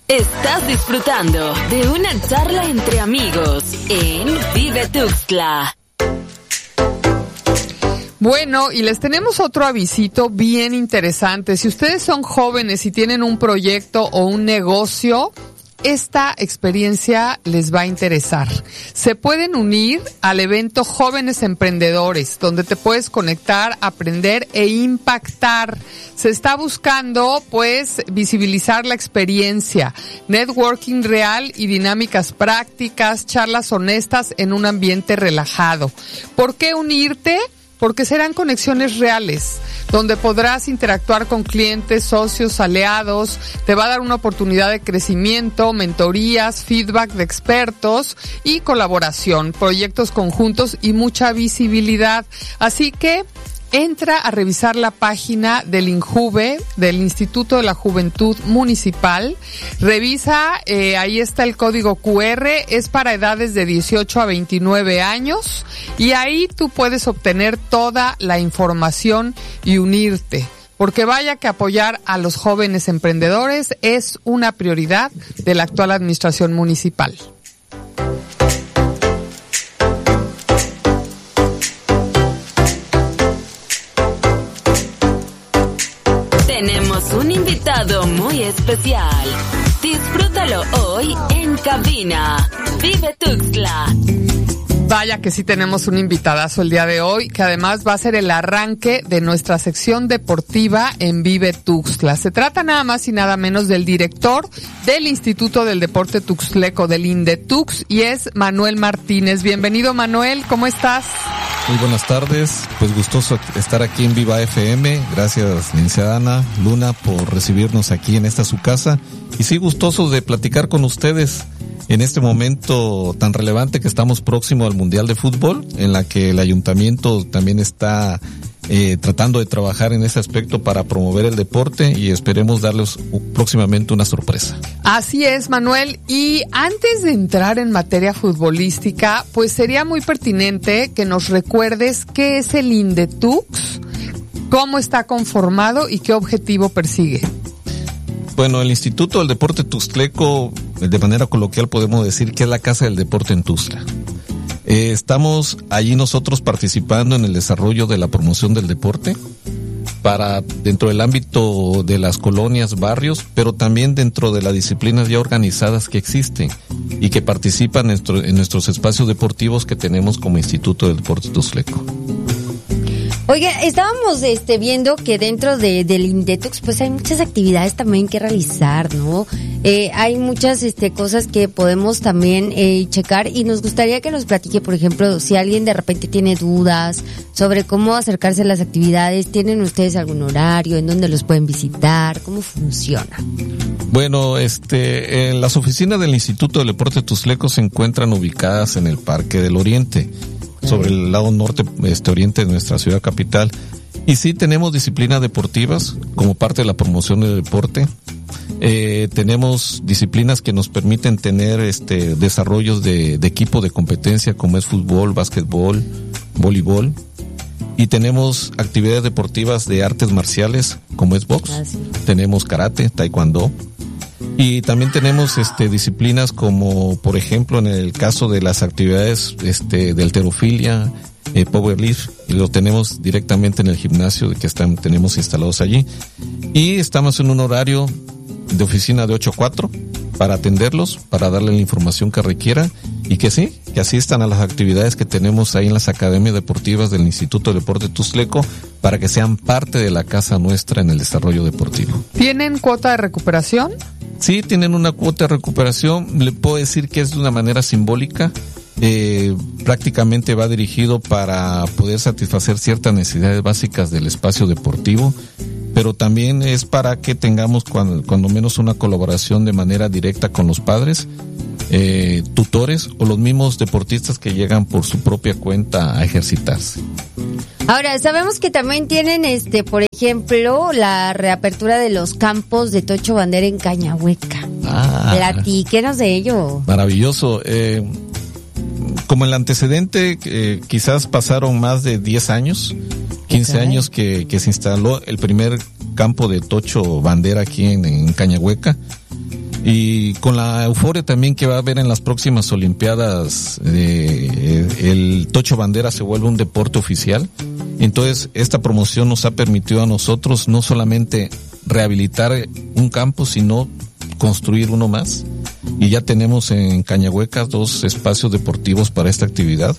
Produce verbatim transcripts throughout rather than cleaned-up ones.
Estás disfrutando de una charla entre amigos en Vive Tuxtla. Bueno, y les tenemos otro avisito bien interesante. Si ustedes son jóvenes y tienen un proyecto o un negocio, esta experiencia les va a interesar. Se pueden unir al evento Jóvenes Emprendedores, donde te puedes conectar, aprender e impactar. Se está buscando, pues, visibilizar la experiencia, networking real y dinámicas prácticas, charlas honestas en un ambiente relajado. ¿Por qué unirte? Porque serán conexiones reales, donde podrás interactuar con clientes, socios, aliados, te va a dar una oportunidad de crecimiento, mentorías, feedback de expertos y colaboración, proyectos conjuntos y mucha visibilidad. Así que entra a revisar la página del INJUVE, del Instituto de la Juventud Municipal. Revisa, eh, ahí está el código cu erre, es para edades de dieciocho a veintinueve años y ahí tú puedes obtener toda la información y unirte. Porque vaya que apoyar a los jóvenes emprendedores es una prioridad de la actual administración municipal. Tenemos un invitado muy especial. Disfrútalo hoy en cabina. Vive Tuxtla. Vaya que sí tenemos un invitadazo el día de hoy, que además va a ser el arranque de nuestra sección deportiva en Vive Tuxtla. Se trata nada más y nada menos del director del Instituto del Deporte Tuxtleco, del INDETUX, y es Manuel Martínez. Bienvenido, Manuel, ¿cómo estás? Muy buenas tardes, pues gustoso estar aquí en Viva F M. Gracias, licenciada Ana Luna, por recibirnos aquí en esta su casa. Y sí, gustoso de platicar con ustedes en este momento tan relevante que estamos próximo al Mundial de Fútbol, en la que el ayuntamiento también está eh, tratando de trabajar en ese aspecto para promover el deporte y esperemos darles próximamente una sorpresa. Así es, Manuel. Y antes de entrar en materia futbolística, pues sería muy pertinente que nos recuerdes qué es el INDETUX, cómo está conformado y qué objetivo persigue. Bueno, el Instituto del Deporte Tuxtleco, de manera coloquial podemos decir que es la casa del deporte en Tuxtla. Eh, estamos allí nosotros participando en el desarrollo de la promoción del deporte para dentro del ámbito de las colonias, barrios, pero también dentro de las disciplinas ya organizadas que existen y que participan en, nuestro, en nuestros espacios deportivos que tenemos como Instituto del Deporte Tuxtleco. Oiga, estábamos este viendo que dentro de del INDETUX pues hay muchas actividades también que realizar, ¿no? Eh, hay muchas este cosas que podemos también eh, checar y nos gustaría que nos platique, por ejemplo, si alguien de repente tiene dudas sobre cómo acercarse a las actividades, ¿tienen ustedes algún horario? ¿En dónde los pueden visitar? ¿Cómo funciona? Bueno, este, en las oficinas del Instituto del Deporte Tuxtleco se encuentran ubicadas en el Parque del Oriente, sobre el lado norte, este oriente de nuestra ciudad capital. Y sí tenemos disciplinas deportivas como parte de la promoción del deporte. Eh, tenemos disciplinas que nos permiten tener este desarrollos de, de equipo de competencia como es fútbol, básquetbol, voleibol. Y tenemos actividades deportivas de artes marciales como es box. Ah, sí. Tenemos karate, taekwondo. Y también tenemos este disciplinas como, por ejemplo, en el caso de las actividades este de halterofilia, eh, powerlift, y lo tenemos directamente en el gimnasio que están, tenemos instalados allí. Y estamos en un horario de oficina de ocho a cuatro para atenderlos, para darle la información que requieran y que sí, que asistan a las actividades que tenemos ahí en las academias deportivas del Instituto de Deporte Tuxtleco para que sean parte de la casa nuestra en el desarrollo deportivo. ¿Tienen cuota de recuperación? Sí, tienen una cuota de recuperación, le puedo decir que es de una manera simbólica, eh, prácticamente va dirigido para poder satisfacer ciertas necesidades básicas del espacio deportivo, pero también es para que tengamos cuando, cuando menos una colaboración de manera directa con los padres, eh, tutores o los mismos deportistas que llegan por su propia cuenta a ejercitarse. Ahora, sabemos que también tienen, este, por ejemplo, la reapertura de los campos de Tocho Bandera en Cañahueca. Ah, platíquenos de ello. Maravilloso. Eh, como el antecedente, eh, quizás pasaron más de diez años, quince okay. años que, que se instaló el primer campo de Tocho Bandera aquí en, en Cañahueca. Y con la euforia también que va a haber en las próximas Olimpiadas, eh, el tocho bandera se vuelve un deporte oficial. Entonces, esta promoción nos ha permitido a nosotros no solamente rehabilitar un campo, sino construir uno más. Y ya tenemos en Cañahueca dos espacios deportivos para esta actividad.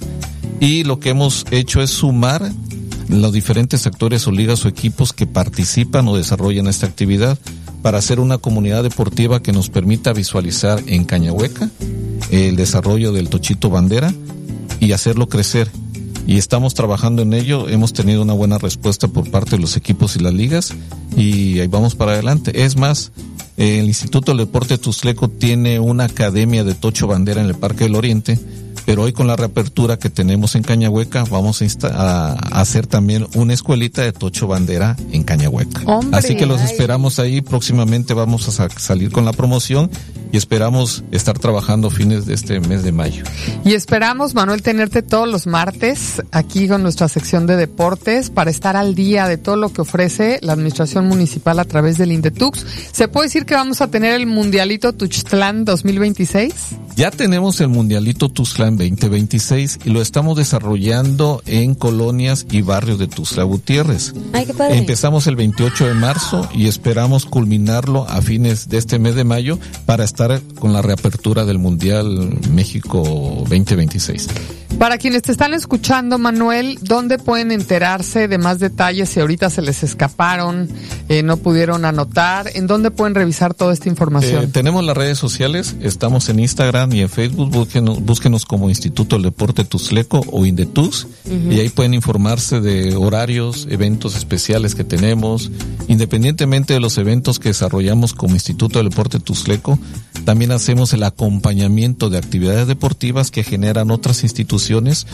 Y lo que hemos hecho es sumar los diferentes actores o ligas o equipos que participan o desarrollan esta actividad para hacer una comunidad deportiva que nos permita visualizar en Cañahueca el desarrollo del tochito bandera y hacerlo crecer. Y estamos trabajando en ello, hemos tenido una buena respuesta por parte de los equipos y las ligas y ahí vamos para adelante. Es más, el Instituto del Deporte Tuxtleco tiene una academia de tocho bandera en el Parque del Oriente, pero hoy con la reapertura que tenemos en Cañahueca vamos a, insta- a hacer también una escuelita de tocho bandera en Cañahueca. Hombre, así que los ay. esperamos ahí, próximamente vamos a sa- salir con la promoción y esperamos estar trabajando fines de este mes de mayo. Y esperamos, Manuel, tenerte todos los martes aquí con nuestra sección de deportes para estar al día de todo lo que ofrece la administración municipal a través del Indetux. ¿Se puede decir que vamos a tener el Mundialito Tuxtlán dos mil veintiséis? Ya tenemos el Mundialito Tuxtlán veinte veintiséis y lo estamos desarrollando en colonias y barrios de Tuxtla Gutiérrez. Ay, qué padre. Empezamos el veintiocho de marzo y esperamos culminarlo a fines de este mes de mayo para estar con la reapertura del Mundial México veinte veintiséis. Para quienes te están escuchando, Manuel, ¿dónde pueden enterarse de más detalles si ahorita se les escaparon, eh, no pudieron anotar? ¿En dónde pueden revisar toda esta información? Eh, tenemos las redes sociales, estamos en Instagram y en Facebook, búsquenos, búsquenos como Instituto del Deporte Tuxtleco o Indetux, uh-huh. Y ahí pueden informarse de horarios, eventos especiales que tenemos. Independientemente de los eventos que desarrollamos como Instituto del Deporte Tuxtleco, también hacemos el acompañamiento de actividades deportivas que generan otras instituciones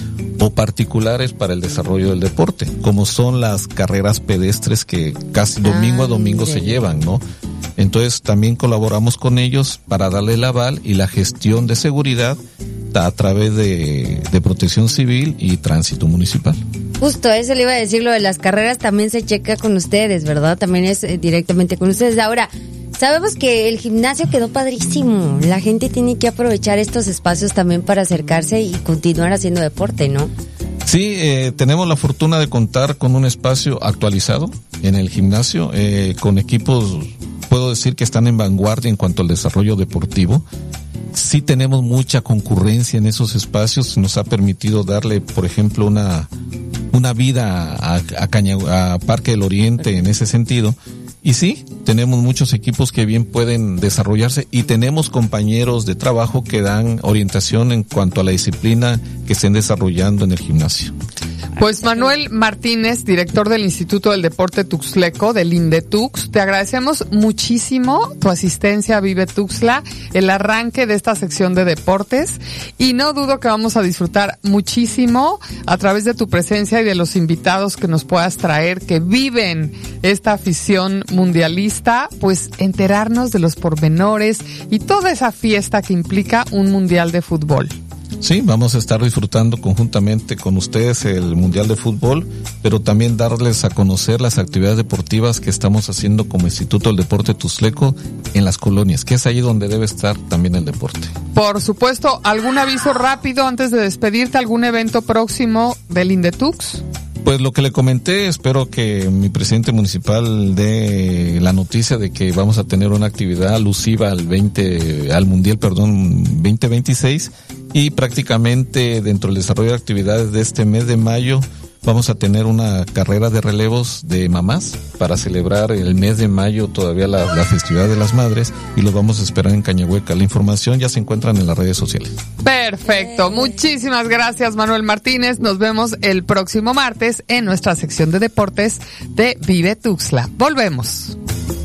o particulares para el desarrollo del deporte, como son las carreras pedestres que casi domingo ah, a domingo mire. se llevan, ¿no? Entonces también colaboramos con ellos para darle el aval y la gestión de seguridad a través de, de Protección Civil y Tránsito Municipal. Justo eso le iba a decir, lo de las carreras también se checa con ustedes, ¿verdad? También es eh, directamente con ustedes. Ahora, sabemos que el gimnasio quedó padrísimo. La gente tiene que aprovechar estos espacios también para acercarse y continuar haciendo deporte, ¿no? Sí, eh, tenemos la fortuna de contar con un espacio actualizado en el gimnasio, eh, con equipos, puedo decir que están en vanguardia en cuanto al desarrollo deportivo. Sí tenemos mucha concurrencia en esos espacios, nos ha permitido darle, por ejemplo, una una vida a, a, Caña, a Parque del Oriente en ese sentido. Y sí, tenemos muchos equipos que bien pueden desarrollarse y tenemos compañeros de trabajo que dan orientación en cuanto a la disciplina que estén desarrollando en el gimnasio. Pues Manuel Martínez, director del Instituto del Deporte Tuxtleco, del Indetux, te agradecemos muchísimo tu asistencia a Vive Tuxtla, el arranque de esta sección de deportes, y no dudo que vamos a disfrutar muchísimo a través de tu presencia y de los invitados que nos puedas traer, que viven esta afición mundialista, pues enterarnos de los pormenores y toda esa fiesta que implica un mundial de fútbol. Sí, vamos a estar disfrutando conjuntamente con ustedes el Mundial de Fútbol, pero también darles a conocer las actividades deportivas que estamos haciendo como Instituto del Deporte Tuxtleco en las colonias, que es ahí donde debe estar también el deporte. Por supuesto, ¿algún aviso rápido antes de despedirte? ¿Algún evento próximo del Indetux? Pues lo que le comenté, espero que mi presidente municipal dé la noticia de que vamos a tener una actividad alusiva al veinte, al Mundial, perdón, veinte veintiséis, y prácticamente dentro del desarrollo de actividades de este mes de mayo vamos a tener una carrera de relevos de mamás para celebrar el mes de mayo todavía la, la festividad de las madres, y los vamos a esperar en Cañahueca. La información ya se encuentra en las redes sociales. Perfecto, muchísimas gracias Manuel Martínez, nos vemos el próximo martes en nuestra sección de deportes de Vive Tuxtla. Volvemos.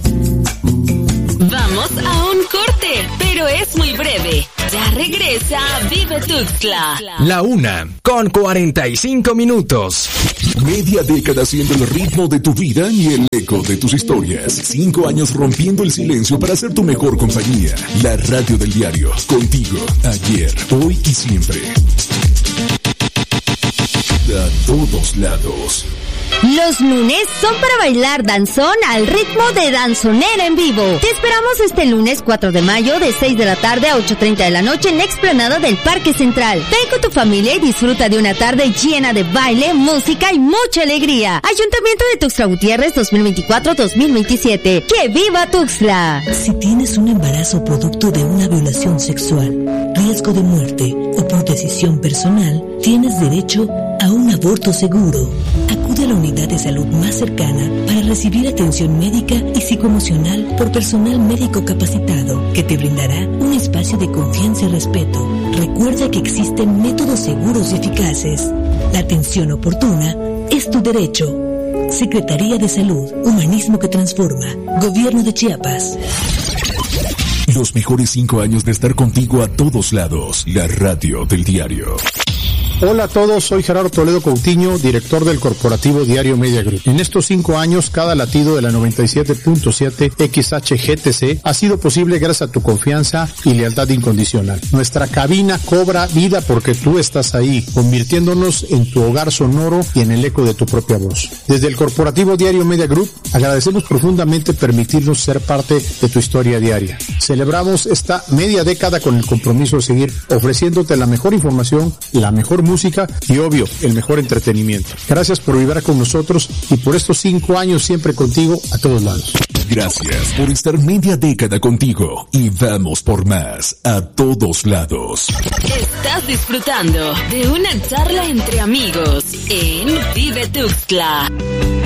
Vamos a un corte, pero es muy breve. Ya regresa Vive Tuxtla. La una, con cuarenta y cinco minutos. Media década siendo el ritmo de tu vida y el eco de tus historias. Cinco años rompiendo el silencio para ser tu mejor compañía. La radio del diario. Contigo, ayer, hoy y siempre. A todos lados. Los lunes son para bailar danzón al ritmo de Danzonera en vivo. Te esperamos este lunes cuatro de mayo de seis de la tarde a ocho treinta de la noche en la explanada del Parque Central. Ven con tu familia y disfruta de una tarde llena de baile, música y mucha alegría. Ayuntamiento de Tuxtla Gutiérrez dos mil veinticuatro dos mil veintisiete. ¡Que viva Tuxtla! Si tienes un embarazo producto de una violación sexual, riesgo de muerte o por decisión personal, tienes derecho a un aborto seguro. Acude a la unidad de salud más cercana para recibir atención médica y psicoemocional por personal médico capacitado que te brindará un espacio de confianza y respeto. Recuerda que existen métodos seguros y eficaces. La atención oportuna es tu derecho. Secretaría de Salud, Humanismo que Transforma, Gobierno de Chiapas. Los mejores cinco años de estar contigo a todos lados. La radio del diario. Hola a todos, soy Gerardo Toledo Coutinho, director del corporativo Diario Media Group. En estos cinco años, cada latido de la noventa y siete punto siete X H G T C ha sido posible gracias a tu confianza y lealtad incondicional. Nuestra cabina cobra vida porque tú estás ahí, convirtiéndonos en tu hogar sonoro y en el eco de tu propia voz. Desde el corporativo Diario Media Group, agradecemos profundamente permitirnos ser parte de tu historia diaria. Celebramos esta media década con el compromiso de seguir ofreciéndote la mejor información, la mejor música y, obvio, el mejor entretenimiento. Gracias por vibrar con nosotros y por estos cinco años siempre contigo a todos lados. Gracias por estar media década contigo y vamos por más a todos lados. Estás disfrutando de una charla entre amigos en Vive Tuxtla.